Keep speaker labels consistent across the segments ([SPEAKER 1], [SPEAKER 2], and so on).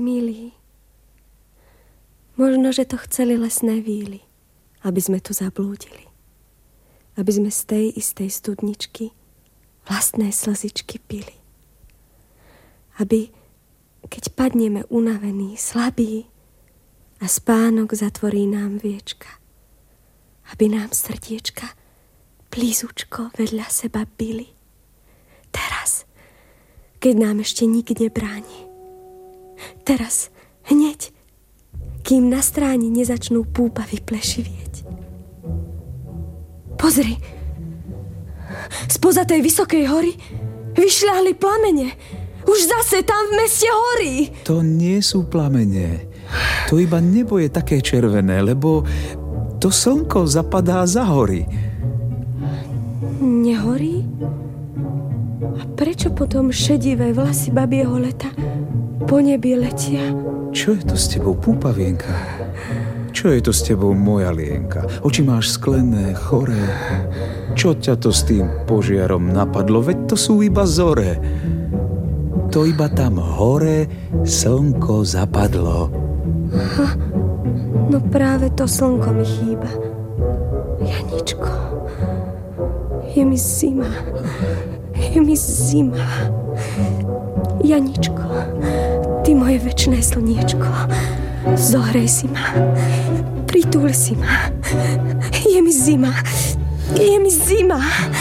[SPEAKER 1] milý. Možno, že to chceli lesné víly, aby sme tu zablúdili. Aby sme z tej istej studničky vlastné slzičky pili. Aby, keď padneme unavení, slabí a spánok zatvorí nám viečka, aby nám srdiečka blízučko vedľa seba bili. Teraz, keď nám ešte nik nebráni. Teraz, hneď, kým na stráni nezačnú púpavy plešivieť. Pozri, spoza tej vysokej hory vyšľahli plamene. Už zase tam v meste horí.
[SPEAKER 2] To nie sú plamene. To iba nebo je také červené, lebo to slnko zapadá za hory.
[SPEAKER 1] Nehorí? A prečo potom šedivé vlasy babieho leta po nebi letia?
[SPEAKER 2] Čo je to s tebou, púpavienka? Čo je to s tebou, moja lienka? Oči máš sklené, choré. Čo ťa to s tým požiarom napadlo? Veď to sú iba zore. To iba tam hore slnko zapadlo.
[SPEAKER 1] No práve to slnko mi chýba. Janičko, je mi zima. Je mi zima. Janičko, ty moje večné slniečko, zohrej si ma, pritúl si ma. Je mi zima. Je mi zima.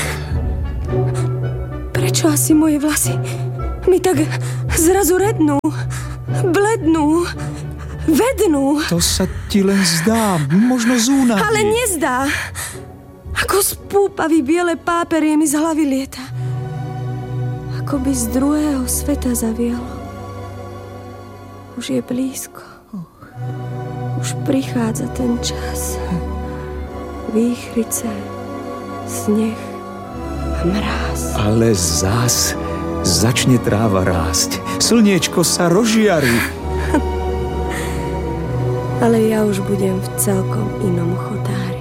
[SPEAKER 1] Prečo asi moje vlasy mi tak zrazu rednú, blednú, vednú?
[SPEAKER 2] To sa ti len zdá, možno z únavy.
[SPEAKER 1] Ale nezdá. Ako z púpavy biele páperie mi z hlavy lieta. Ako by z druhého sveta zavialo. Už je blízko. Už prichádza ten čas. Výchrice, sneh a mráz.
[SPEAKER 2] Ale zas začne tráva rásť. Slniečko sa rozžiarí.
[SPEAKER 1] Ale ja už budem v celkom inom chotári.